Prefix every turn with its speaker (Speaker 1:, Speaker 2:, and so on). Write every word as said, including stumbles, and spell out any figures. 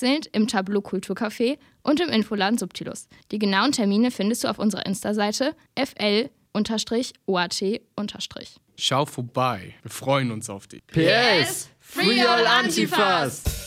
Speaker 1: abwechselnd im Tableau Kulturcafé und im Infoladen Subtilus. Die genauen Termine findest du auf unserer Insta-Seite f l o a t.
Speaker 2: Schau vorbei, wir freuen uns auf dich.
Speaker 3: P S Free all Antifas!